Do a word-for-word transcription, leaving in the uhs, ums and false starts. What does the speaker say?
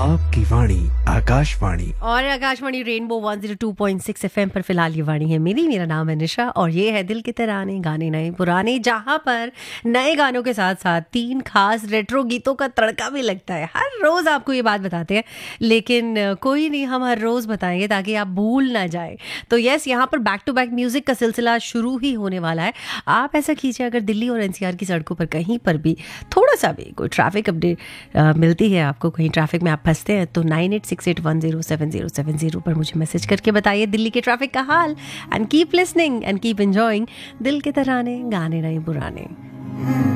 आपकी वाणी आकाशवाणी और Akashvani rainbow one zero two point six FM पर फिलहाल ये वाणी है मेरी। मेरा नाम है निशा और ये है दिल के तराने, गाने नए पुराने, जहाँ पर नए गानों के साथ साथ तीन खास रेट्रो गीतों का तड़का भी लगता है। हर रोज़ आपको ये बात बताते हैं, लेकिन कोई नहीं, हम हर रोज़ बताएंगे ताकि आप भूल ना जाए। तो यस, यहाँ पर बैक टू बैक म्यूजिक का सिलसिला शुरू ही होने वाला है। आप ऐसा कीजिए, अगर दिल्ली और एनसीआर की सड़कों पर कहीं पर भी थोड़ा सा भी कोई ट्रैफिक अपडेट मिलती है आपको, कहीं ट्रैफिक में आप फंसते हैं, तो nine eight six eight one zero seven zero seven zero पर मुझे मैसेज करके बताइए दिल्ली के ट्रैफिक का हाल। And keep listening and keep enjoying दिल के तराने, गाने नए पुराने।